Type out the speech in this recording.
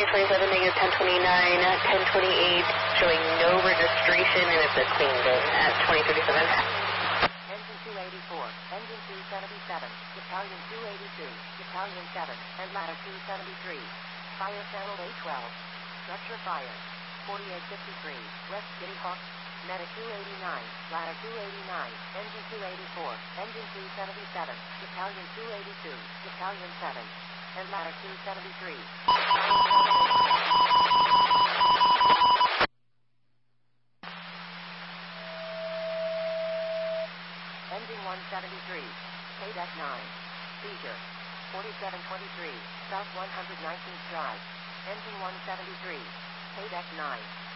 27, negative 1029, 1028, showing no registration, and it's a clean day at 2037. Engine 284, engine 277, battalion 282, battalion 7, and ladder 273. Fire channel A12. Structure fire. 4853, West Kitty Hawk. Medic 289, ladder 289, engine 284, engine 277, battalion 282, battalion 7, and ladder 273. Engine 173, Paydeck 9, seizure. 4723, South 119th Drive. Engine 173, Paydeck 9.